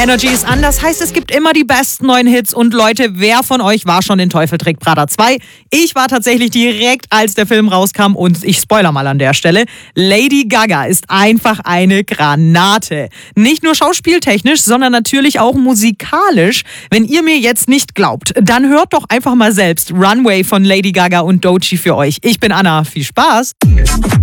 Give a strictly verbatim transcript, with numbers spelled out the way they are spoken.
Energy ist an, das heißt, es gibt immer die besten neuen Hits. Und Leute, wer von euch war schon in Teufel trägt Prada zwei? Ich war tatsächlich direkt, als der Film rauskam, und ich spoiler mal an der Stelle, Lady Gaga ist einfach eine Granate. Nicht nur schauspieltechnisch, sondern natürlich auch musikalisch. Wenn ihr mir jetzt nicht glaubt, dann hört doch einfach mal selbst Runway von Lady Gaga und Doechii für euch. Ich bin Anna, viel Spaß!